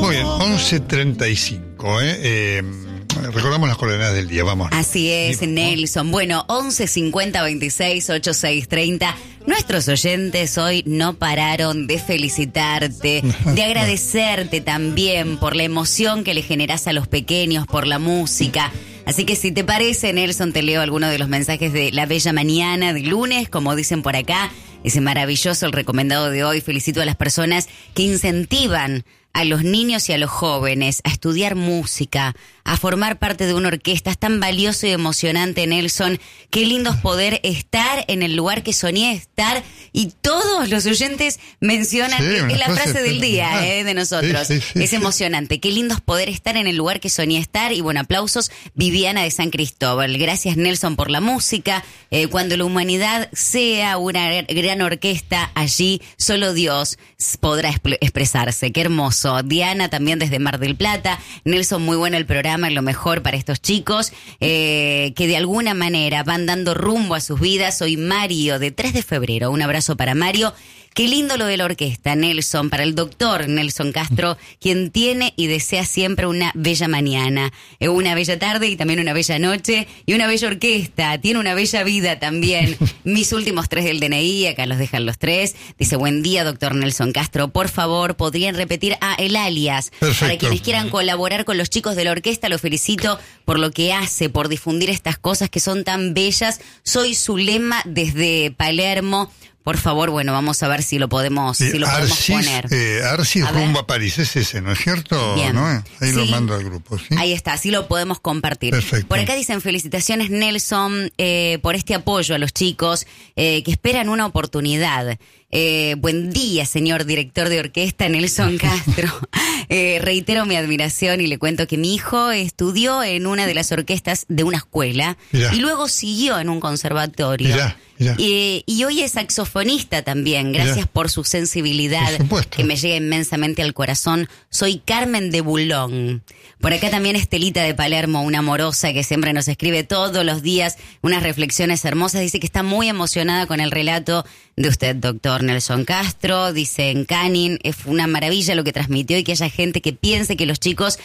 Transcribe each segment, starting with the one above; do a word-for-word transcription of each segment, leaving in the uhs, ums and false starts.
Muy bien, once treinta y cinco, ¿eh? eh recordamos las coordenadas del día, vamos. Así es, sí, Nelson. Bueno, once cincuenta veintiséis ochenta y seis treinta. Nuestros oyentes hoy no pararon de felicitarte, de agradecerte también por la emoción que le generás a los pequeños, por la música. Así que si te parece, Nelson, te leo algunos de los mensajes de la bella mañana de lunes, como dicen por acá. Ese maravilloso el recomendado de hoy. Felicito a las personas que incentivan a los niños y a los jóvenes a estudiar música, a formar parte de una orquesta. Es tan valioso y emocionante, Nelson. Qué lindo es poder estar en el lugar que soñé estar. Y todos los oyentes mencionan, sí, es la frase, frase del día eh, de nosotros. Sí, sí, sí, es emocionante. Qué lindo es poder estar en el lugar que soñé estar. Y bueno, aplausos, Viviana de San Cristóbal. Gracias, Nelson, por la música. Eh, cuando la humanidad sea una gran orquesta, allí solo Dios podrá exp- expresarse. Qué hermoso. Diana también desde Mar del Plata. Nelson, muy bueno el programa, lo mejor para estos chicos eh, que de alguna manera van dando rumbo a sus vidas. Soy Mario de tres de febrero. Un abrazo para Mario. Qué lindo lo de la orquesta, Nelson, para el doctor Nelson Castro, quien tiene y desea siempre una bella mañana, eh, una bella tarde y también una bella noche y una bella orquesta. Tiene una bella vida también. Mis últimos tres del D N I, acá los dejan los tres. Dice, buen día, doctor Nelson Castro. Por favor, ¿podrían repetir ah, el alias? Perfecto. Para quienes quieran colaborar con los chicos de la orquesta, lo felicito por lo que hace, por difundir estas cosas que son tan bellas. Soy Zulema desde Palermo. Por favor, bueno, vamos a ver si lo podemos, sí, si lo Arcis, podemos poner. Eh, Arcis a rumbo ver. a París, es ese, ¿no es cierto? Bien. ¿No? Ahí sí. lo mando al grupo, ¿sí? Ahí está, así lo podemos compartir. Perfecto. Por acá dicen felicitaciones, Nelson, eh, por este apoyo a los chicos eh, que esperan una oportunidad. Eh, buen día, señor director de orquesta Nelson Castro. eh, reitero mi admiración y le cuento que mi hijo estudió en una de las orquestas de una escuela Mirá. y luego siguió en un conservatorio. Mirá, mirá. Y, y hoy es saxofonista también. Gracias Mirá. por su sensibilidad, Por supuesto. que me llega inmensamente al corazón. Soy Carmen de Bulón. Por acá también Estelita de Palermo, una amorosa que siempre nos escribe todos los días unas reflexiones hermosas. Dice que está muy emocionada con el relato de usted, doctor Nelson Castro. Dice en Canin, es una maravilla lo que transmitió y que haya gente que piense que los chicos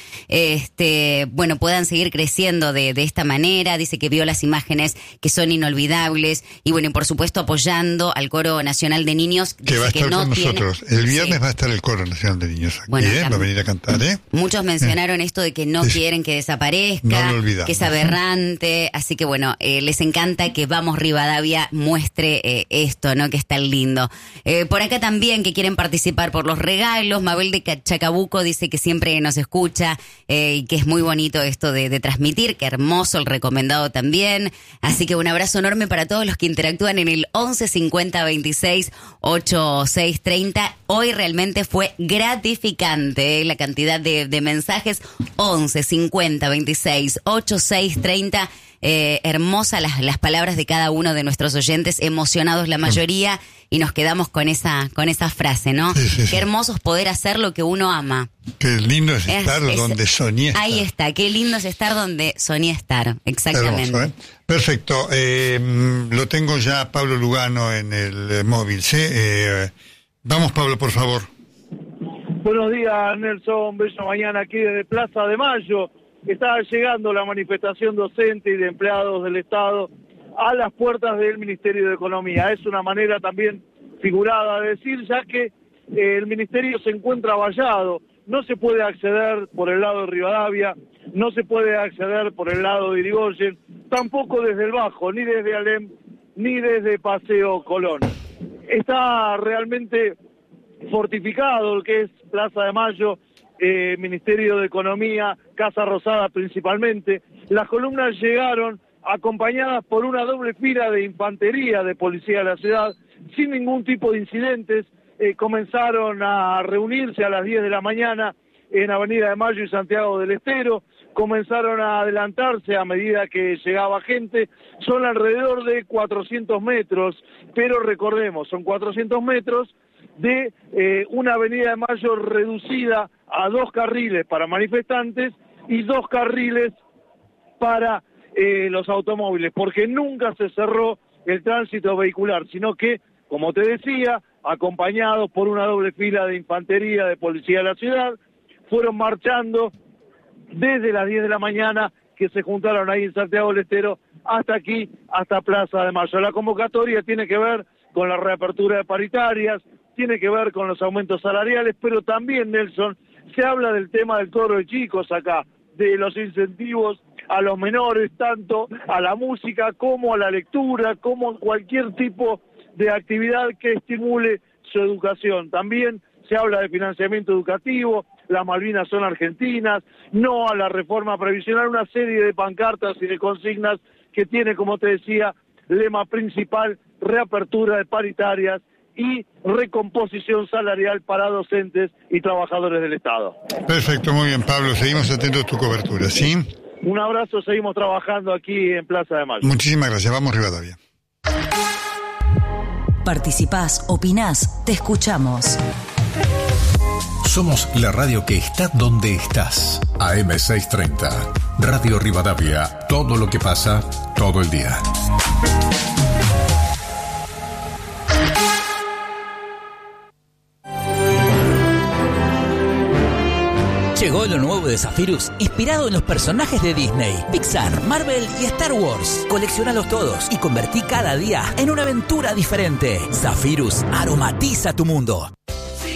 este, bueno, puedan seguir creciendo de, de esta manera. Dice que vio las imágenes que son inolvidables y bueno, y por supuesto apoyando al Coro Nacional de Niños. Que va a estar que no con tiene... nosotros. El viernes sí. va a estar el Coro Nacional de Niños aquí, Bueno, ¿eh? Va a venir a cantar, ¿eh? Muchos mencionaron eh. esto de que no sí. quieren que desaparezca, no lo olvidamos, que es aberrante, así que bueno, eh, les encanta que Vamos Rivadavia muestre eh, esto, ¿no? Que es tan lindo. Eh, por acá también que quieren participar por los regalos, Mabel de Chacabuco dice que siempre nos escucha eh, y que es muy bonito esto de, de transmitir, que hermoso el recomendado también, así que un abrazo enorme para todos los que interactúan en el once cincuenta veintiséis ochenta y seis treinta. Hoy realmente fue gratificante eh, la cantidad de, de mensajes. Once cincuenta veintiséis ochenta y seis treinta. Eh, hermosas las, las palabras de cada uno de nuestros oyentes, emocionados la mayoría, y nos quedamos con esa con esa frase, ¿no? Sí, sí, qué sí. hermoso es poder hacer lo que uno ama. Qué lindo es, Es- estar es- donde soñé estar. Ahí está, qué lindo es estar donde soñé estar, exactamente. Hermoso, ¿eh? Perfecto. Eh, lo tengo ya Pablo Lugano en el eh, móvil, ¿sí? Eh, vamos, Pablo, por favor. Buenos días, Nelson. Bella mañana aquí desde Plaza de Mayo. Está llegando la manifestación docente y de empleados del Estado a las puertas del Ministerio de Economía. Es una manera también figurada de decir, ya que eh, el Ministerio se encuentra vallado. No se puede acceder por el lado de Rivadavia, no se puede acceder por el lado de Irigoyen, tampoco desde el Bajo, ni desde Alem, ni desde Paseo Colón. Está realmente fortificado lo que es Plaza de Mayo, eh, Ministerio de Economía, Casa Rosada principalmente. Las columnas llegaron acompañadas por una doble fila de infantería de policía de la ciudad, sin ningún tipo de incidentes. Eh, comenzaron a reunirse a las diez de la mañana en Avenida de Mayo y Santiago del Estero, comenzaron a adelantarse a medida que llegaba gente. Son alrededor de cuatrocientos metros, pero recordemos, son cuatrocientos metros de eh, una Avenida de Mayo reducida a dos carriles para manifestantes y dos carriles para eh, los automóviles, porque nunca se cerró el tránsito vehicular, sino que, como te decía, acompañados por una doble fila de infantería de policía de la ciudad, fueron marchando desde las diez de la mañana, que se juntaron ahí en Santiago del Estero, hasta aquí, hasta Plaza de Mayo. La convocatoria tiene que ver con la reapertura de paritarias, tiene que ver con los aumentos salariales, pero también, Nelson, se habla del tema del coro de chicos acá, de los incentivos a los menores, tanto a la música como a la lectura, como cualquier tipo de actividad que estimule su educación. También se habla de financiamiento educativo, las Malvinas son argentinas, no a la reforma previsional, una serie de pancartas y de consignas que tiene, como te decía, lema principal, reapertura de paritarias y recomposición salarial para docentes y trabajadores del Estado. Perfecto, muy bien, Pablo, seguimos atentos a tu cobertura, ¿sí? Un abrazo, seguimos trabajando aquí en Plaza de Mayo. Muchísimas gracias, vamos Rivadavia. Participás, opinás, te escuchamos. Somos la radio que está donde estás. A M seiscientos treinta, Radio Rivadavia, todo lo que pasa, todo el día. Llegó lo nuevo de Zephyrus, inspirado en los personajes de Disney, Pixar, Marvel y Star Wars. Coleccionalos todos y convertí cada día en una aventura diferente. Zephyrus aromatiza tu mundo.